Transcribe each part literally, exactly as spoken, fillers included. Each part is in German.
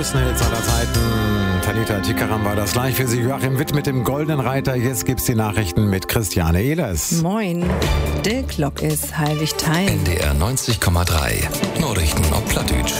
größten Hits aller Zeiten. Tanita Tikaram war das gleich für Sie. Joachim Witt mit dem Goldenen Reiter. Jetzt gibt's die Nachrichten mit Christiane Ehlers. Moin. Der Glock ist halbig teil. N D R neunzig Komma drei. Nachrichten auf Plattdeutsch.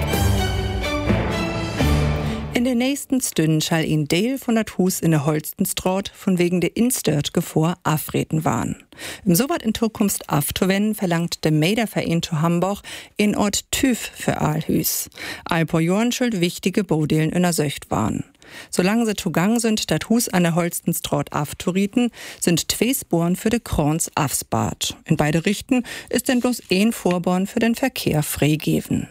In der nächsten Stunde schall ihn Deel von dat Hus in der Holstenstraat von wegen der Instört Gefahr afreten waren. Im soweit in Zukunft afzuwenden, verlangt der Meiderverein zu Hamburg in Ort TÜV für Aalhüs. Alpo Jorn schuld wichtige Bodelen in der Söcht waren. Solange sie zugang sind, dat Hus an der Holstenstraat afzurieten, sind zwei Sporen für de Krons afsbart. In beide Richten ist denn bloß ein Vorborn für den Verkehr freigeben.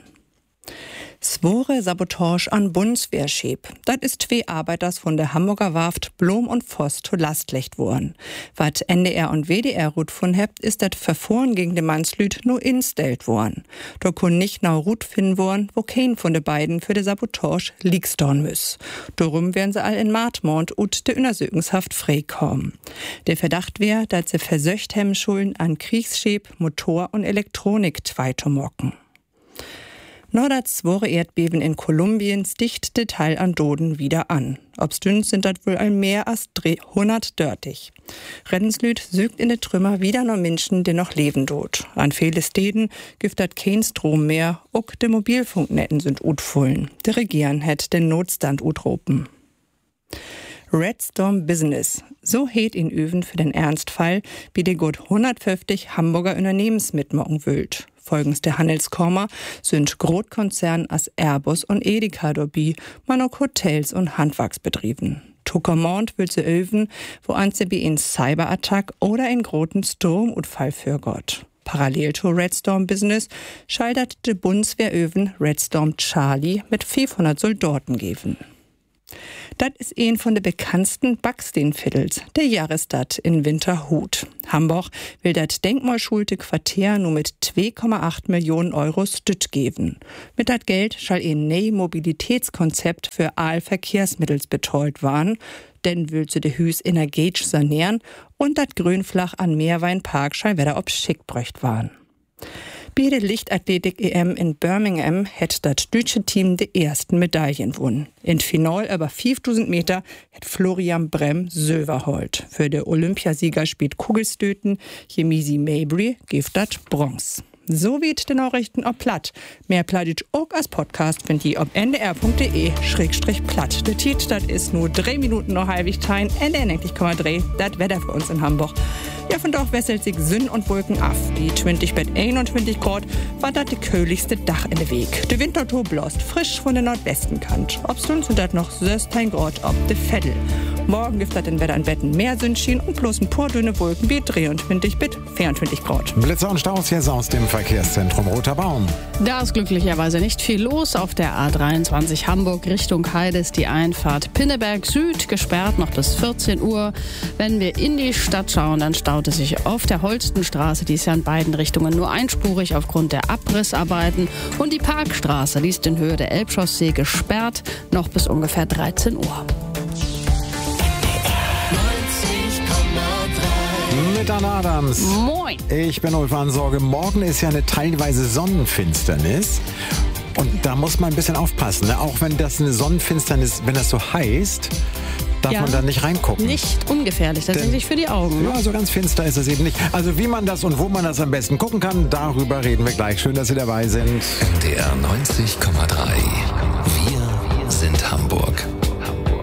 Zwore Sabotage an Bundeswehrschip. Das ist zwei Arbeiters von der Hamburger Warft Blom und Voss zu Lastlecht worden. Was N D R und W D R Rut von hebt, ist das Verfahren gegen den Mannslüd nur instellt worden. Da kun nicht nau Rut finden worden, wo kein von den beiden für de Sabotage liegst dorn müss. Darum werden sie all in Martmond und de Untersuchungshaft freikommen. Der Verdacht wär, dass sie versöcht hem Schulden an Kriegsschip, Motor und Elektronik zweitomocken. Nur das zwore Erdbeben in Kolumbien sticht Detail an Doden wieder an. Obstünn sind das wohl ein mehr als hundert dörtig. Reddenslüd sügt in de Trümmer wieder noch Menschen, die noch leben dort. An viele Städten gibt dat kein Strom mehr, auch de Mobilfunknetten sind utfullen. De Regieren hätt den Notstand utropen. Red Storm Business. So heet in Öven für den Ernstfall, wie die gut hundertfünfzig Hamburger Unternehmensmitmachen wüllt. Folgens der Handelskammer sind Großkonzern as Airbus und Edeka dabei, man auch Hotels und Handwerksbetrieben. Tuckermont will sie öven, wo an sie in Cyberattack oder in großen Sturmunfall für Gott. Parallel zu Red Storm Business schaltet die Bundeswehr öven Red Storm Charlie mit fünfhundert Soldaten geben. Das ist ein von den bekanntesten Backsteinviertels, der Jahrestadt in Winterhuth. Hamburg will das denkmalschulte Quartier nur mit zwei Komma acht Millionen Euro stütt geben. Mit dat Geld schall ein ney Mobilitätskonzept für Aalverkehrsmittels betreut waren, denn will sie de Hüs energetisch sanieren und dat Grünflach an Meerweinpark schall wieder ob schick bröcht waren. Bei der Lichtathletik-E M in Birmingham hat das deutsche Team die ersten Medaillen gewonnen. In Final über fünftausend Meter hat Florian Brem Silber holt. Für den Olympiasieger spielt Kugelstöten, Chemisi Mabry gibt das Bronze. So wie die Nachrichten auf Platt. Mehr Plattdeutsch auch als Podcast findet ihr auf n d r punkt d e schrägstrich platt. Der Titel, das ist nur drei Minuten noch halbig tein. N D R neunzig Komma drei, das Wetter für uns in Hamburg. Ja, von dort wesselt sich Sünn und Wolken af. Die zwanzig bis einundzwanzig Grad war das die köhligste Dach in der Weg. Der Winterthur blost frisch von der Nordwestenkant. Obstund sind das noch sechzehn Grad ob de Veddel. Morgen gibt das in Wetter an Betten mehr Sündschien und bloß ein paar dünne Wolken wie dreiundzwanzig bis vierundzwanzig Grad. Blitze und Staus jetzt aus dem Verkehrszentrum Roter Baum. Da ist glücklicherweise nicht viel los. Auf der A dreiundzwanzig Hamburg Richtung Heide ist die Einfahrt Pinneberg Süd gesperrt noch bis vierzehn Uhr. Wenn wir in die Stadt schauen, dann staut es sich auf der Holstenstraße. Die ist ja in beiden Richtungen nur einspurig aufgrund der Abrissarbeiten. Und die Parkstraße, die ist in Höhe der Elbchaussee gesperrt noch bis ungefähr dreizehn Uhr. Mit Anna Adams. Moin. Ich bin Ulf Ansorge. Morgen ist ja eine teilweise Sonnenfinsternis. Und da muss man ein bisschen aufpassen. Ne? Auch wenn das eine Sonnenfinsternis, wenn das so heißt, darf ja, man da nicht reingucken. Nicht ungefährlich, tatsächlich für die Augen. Ne? Ja, so ganz finster ist es eben nicht. Also wie man das und wo man das am besten gucken kann, darüber reden wir gleich. Schön, dass Sie dabei sind. N D R neunzig Komma drei.